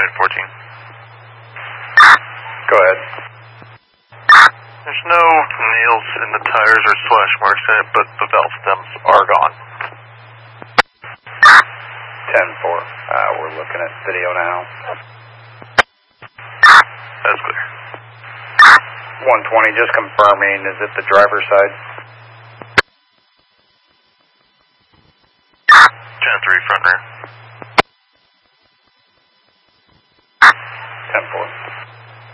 Unit 14. Go ahead. There's no nails in the tires or slash marks in it, but the valve stems are gone. 10-4. We're looking at video now. That's clear. 120, just confirming, is it the driver's side? 10-3, front rear.